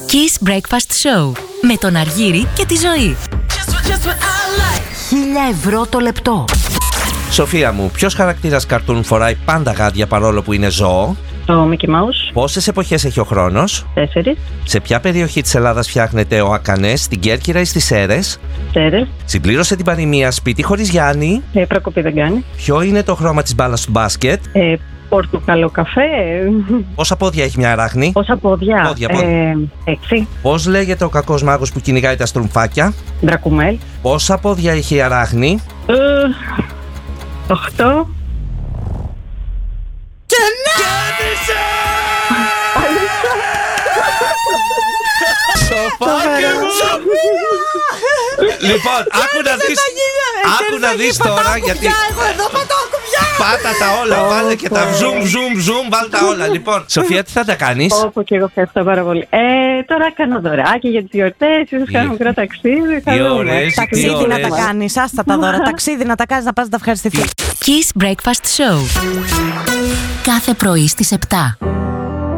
Kiss Breakfast Show με τον Αργύρη και τη Ζωή. 1.000 ευρώ το λεπτό. Σοφία μου, ποιος χαρακτήρας καρτούν φοράει πάντα γάντια παρόλο που είναι ζώο? Το Mickey Mouse. Πόσες εποχές έχει ο χρόνος? 4. Σε ποια περιοχή της Ελλάδας φτιάχνεται ο Ακανές, στην Κέρκυρα ή στις Σέρρες? Σέρρες. Συμπλήρωσε την παροιμία σπίτι χωρίς Γιάννη. Προκοπή δεν κάνει. Ποιο είναι το χρώμα της μπάλας του μπάσκετ? Πορτοκαλό καφέ. Πόσα πόδια έχει μια αράχνη? Πόσα πόδια? Πόδια. 6. Πώς λέγεται ο κακός μάγος που κυνηγάει τα στρουμφάκια? Ντρακουμέλ. Πόσα πόδια έχει η αράχνη? 8. Και κέρδισε! Σοφάκι μου! Λοιπόν, άκου να δεις τώρα, γιατί πάτα τα όλα, βάλε και τα zoom, βάλε τα όλα. Λοιπόν, Σοφία, τι θα τα κάνεις? Όπου και εγώ ευχαριστώ πάρα πολύ. Τώρα κάνω δωράκι για τις γιορτές, ίσως κάνω μικρό ταξίδι. Ταξίδι να τα κάνεις, άστα τα δώρα. Ταξίδι να τα κάνεις, να πας να τα ευχαριστηθείς. Kiss Breakfast Show. Κάθε πρωί στις 7.